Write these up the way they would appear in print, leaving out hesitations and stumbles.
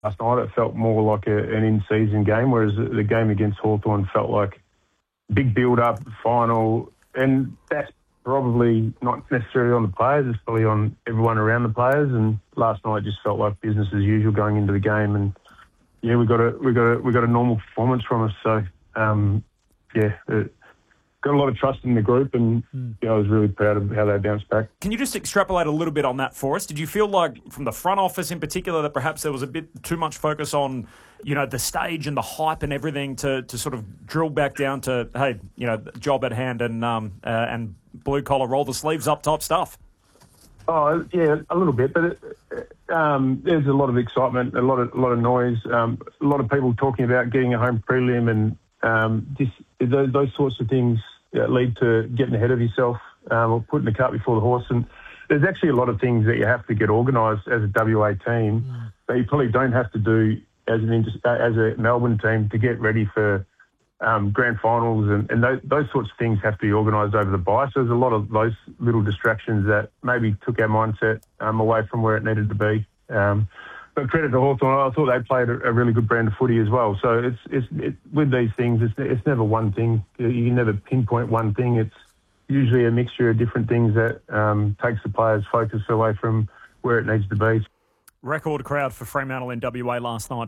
last night it felt more like an in-season game, whereas the game against Hawthorn felt like big build-up, final, and that's probably not necessarily on the players, it's probably on everyone around the players. And last night just felt like business as usual going into the game, and yeah, we got a normal performance from us. So got a lot of trust in the group, and I was really proud of how they bounced back. Can you just extrapolate a little bit on that for us? Did you feel like, from the front office in particular, that perhaps there was a bit too much focus on, the stage and the hype and everything to sort of drill back down to, hey, job at hand and blue collar, roll the sleeves up type stuff? Oh yeah, a little bit, but there's a lot of excitement, a lot of noise, a lot of people talking about getting a home prelim, and those sorts of things lead to getting ahead of yourself or putting the cart before the horse. And there's actually a lot of things that you have to get organised as a WA team that you probably don't have to do as a Melbourne team to get ready for grand finals, and those sorts of things have to be organised over the bye. So there's a lot of those little distractions that maybe took our mindset away from where it needed to be. But credit to Hawthorn, I thought they played a really good brand of footy as well. So it's with these things, it's never one thing. You can never pinpoint one thing. It's usually a mixture of different things that takes the players' focus away from where it needs to be. Record crowd for Fremantle in WA last night,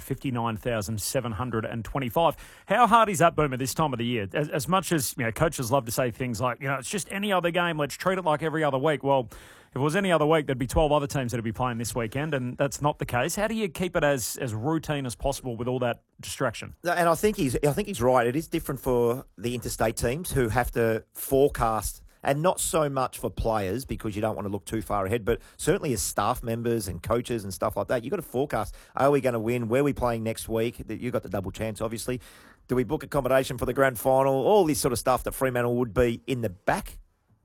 59,725. How hard is that, Boomer, this time of the year? As much as coaches love to say things like, it's just any other game, let's treat it like every other week. Well, if it was any other week, there'd be 12 other teams that would be playing this weekend, and that's not the case. How do you keep it as routine as possible with all that distraction? And I think he's right. It is different for the interstate teams who have to forecast. And not so much for players because you don't want to look too far ahead, but certainly as staff members and coaches and stuff like that, you've got to forecast, are we going to win? Where are we playing next week? You've got the double chance, obviously. Do we book accommodation for the grand final? All this sort of stuff that Fremantle would be in the back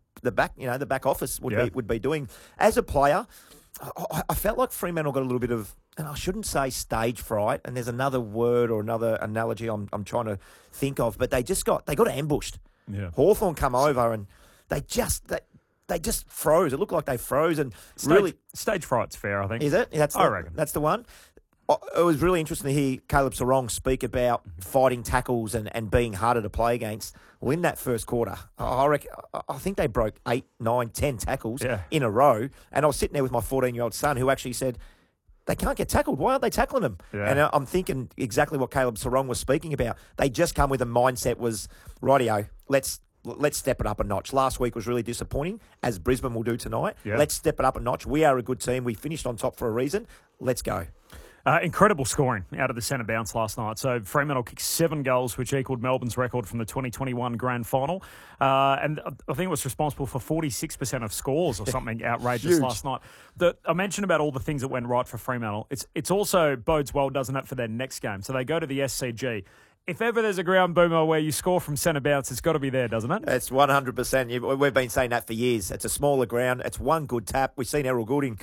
office would be doing. As a player, I felt like Fremantle got a little bit of, and I shouldn't say stage fright, and there's another word or another analogy I'm trying to think of, but they got ambushed. Yeah. Hawthorn come over and they just froze. It looked like they froze, and stage fright's fair, I think. Is it? I reckon That's the one. It was really interesting to hear Caleb Sarong speak about fighting tackles and being harder to play against. Well, in that first quarter, I think they broke 8, 9, 10 tackles in a row, and I was sitting there with my 14-year-old son who actually said, they can't get tackled. Why aren't they tackling them? Yeah. And I'm thinking exactly what Caleb Sarong was speaking about. They just come with a mindset was, rightio, let's step it up a notch. Last week was really disappointing, as Brisbane will do tonight. Yep. Let's step it up a notch. We are a good team. We finished on top for a reason. Let's go. Incredible scoring out of the centre bounce last night. So Fremantle kicked 7 goals, which equalled Melbourne's record from the 2021 grand final. And I think it was responsible for 46% of scores or something outrageous last night. I mentioned about all the things that went right for Fremantle. It's also bodes well, doesn't it, for their next game. So they go to the SCG. If ever there's a ground, Boomer, where you score from centre bounce, it's got to be there, doesn't it? It's 100%. We've been saying that for years. It's a smaller ground. It's one good tap. We've seen Errol Goulding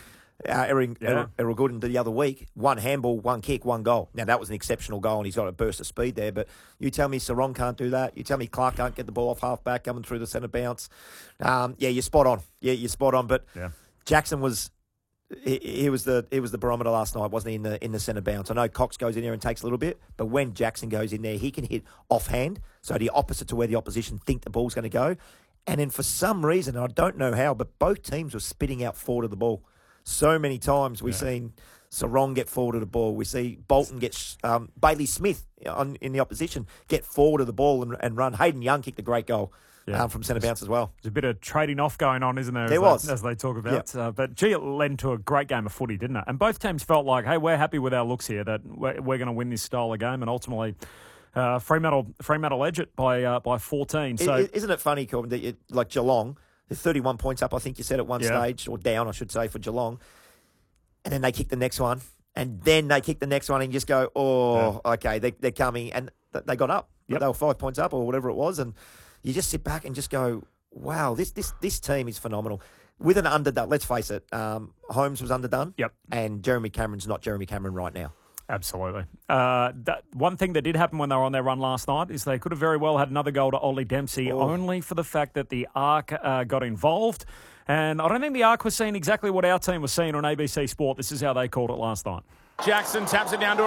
the other week. 1 handball, 1 kick, 1 goal. Now, that was an exceptional goal, and he's got a burst of speed there. But you tell me Sarong can't do that. You tell me Clark can't get the ball off half-back coming through the centre bounce. You're spot on. You're spot on. But Jackson was... He was the barometer last night, wasn't he, in the centre bounce? I know Cox goes in there and takes a little bit, but when Jackson goes in there, he can hit offhand, so the opposite to where the opposition think the ball's going to go. And then for some reason, and I don't know how, but both teams were spitting out forward of the ball. So many times we've seen Sarong get forward of the ball. We see Bolton get Bailey Smith in the opposition get forward of the ball and run. Hayden Young kicked a great goal. From centre bounce as well. There's a bit of trading off going on, isn't there? As they talk about. Yep. But it led into a great game of footy, didn't it? And both teams felt like, hey, we're happy with our looks here, that we're going to win this style of game. And ultimately, Fremantle edge it by 14. So isn't it funny, Corbin, that like Geelong, they're 31 points up, I think you said at one stage, or down, I should say, for Geelong. And then they kick the next one. And then they kick the next one and you just go, okay, they're coming. And they got up. Yep. They were 5 points up or whatever it was. And you just sit back and just go, wow, this team is phenomenal. With an underdone, let's face it, Holmes was underdone. Yep. And Jeremy Cameron's not Jeremy Cameron right now. Absolutely. One thing that did happen when they were on their run last night is they could have very well had another goal to Ollie Dempsey, only for the fact that the Arc got involved. And I don't think the Arc was seeing exactly what our team was seeing on ABC Sport. This is how they called it last night. Jackson taps it down to